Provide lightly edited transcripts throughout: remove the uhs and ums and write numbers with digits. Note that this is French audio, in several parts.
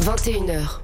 21h.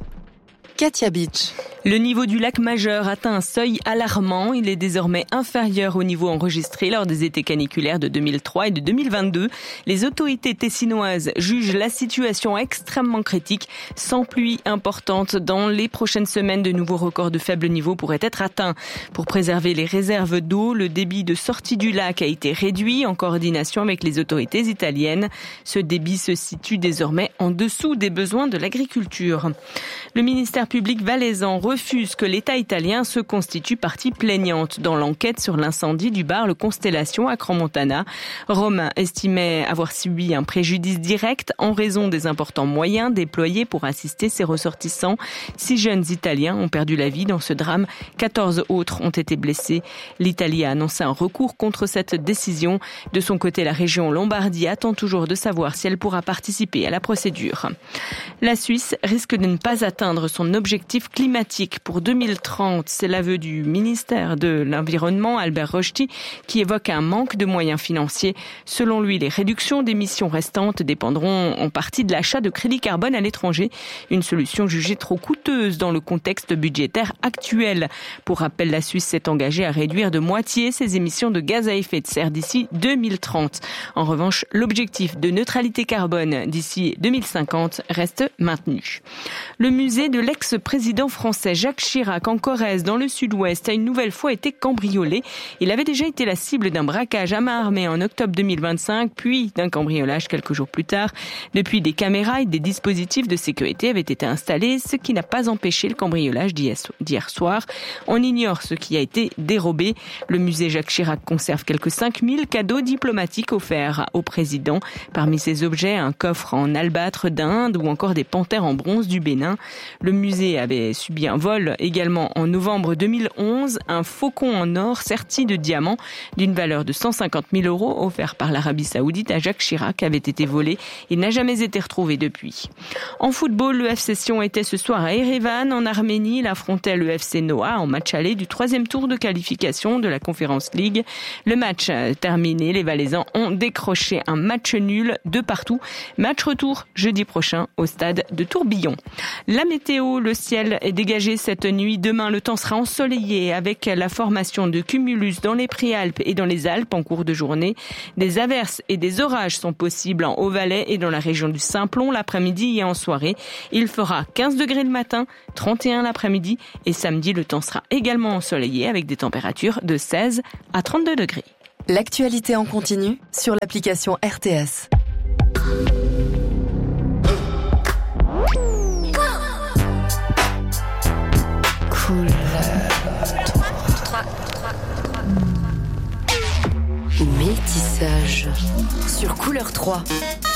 Katia Beach. Le niveau du lac Majeur atteint un seuil alarmant. Il est désormais inférieur au niveau enregistré lors des étés caniculaires de 2003 et de 2022. Les autorités tessinoises jugent la situation extrêmement critique. Sans pluie importante dans les prochaines semaines, de nouveaux records de faible niveau pourraient être atteints. Pour préserver les réserves d'eau, le débit de sortie du lac a été réduit en coordination avec les autorités italiennes. Ce débit se situe désormais en dessous des besoins de l'agriculture. Le ministère public valaisan refuse que l'État italien se constitue partie plaignante dans l'enquête sur l'incendie du bar Le Constellation à Crans-Montana. Rome estimait avoir subi un préjudice direct en raison des importants moyens déployés pour assister ses ressortissants. 6 jeunes Italiens ont perdu la vie dans ce drame. 14 autres ont été blessés. L'Italie a annoncé un recours contre cette décision. De son côté, la région Lombardie attend toujours de savoir si elle pourra participer à la procédure. La Suisse risque de ne pas atteindre son objectif climatique pour 2030. C'est l'aveu du ministère de l'Environnement, Albert Rochety, qui évoque un manque de moyens financiers. Selon lui, les réductions d'émissions restantes dépendront en partie de l'achat de crédits carbone à l'étranger, une solution jugée trop coûteuse dans le contexte budgétaire actuel. Pour rappel, la Suisse s'est engagée à réduire de moitié ses émissions de gaz à effet de serre d'ici 2030. En revanche, l'objectif de neutralité carbone d'ici 2050 reste maintenu. Le musée de l'ex-président français Jacques Chirac en Corrèze, dans le sud-ouest, a une nouvelle fois été cambriolé. Il avait déjà été la cible d'un braquage à main armée en octobre 2025, puis d'un cambriolage quelques jours plus tard. Depuis, des caméras et des dispositifs de sécurité avaient été installés, ce qui n'a pas empêché le cambriolage d'hier soir. On ignore ce qui a été dérobé. Le musée Jacques Chirac conserve quelques 5000 cadeaux diplomatiques offerts au président. Parmi ces objets, un coffre en albâtre d'Inde ou encore des panthères en bronze du Bénin. Le musée avait subi un vol également en novembre 2011, un faucon en or serti de diamants d'une valeur de 150 000 € offert par l'Arabie Saoudite à Jacques Chirac avait été volé. Il n'a jamais été retrouvé depuis. En football, le FC Sion était ce soir à Erevan, en Arménie. Il affrontait le FC Noah en match aller du 3e tour de qualification de la Conference League. Le match terminé, les Valaisans ont décroché un match nul de partout. Match retour jeudi prochain au stade de Tourbillon. La météo, le ciel est dégagé cette nuit. Demain, le temps sera ensoleillé avec la formation de cumulus dans les Préalpes et dans les Alpes en cours de journée. Des averses et des orages sont possibles en Haut-Valais et dans la région du Simplon l'après-midi et en soirée. Il fera 15 degrés le matin, 31 l'après-midi et samedi, le temps sera également ensoleillé avec des températures de 16 à 32 degrés. L'actualité en continu sur l'application RTS. Métissage sur Couleur 3.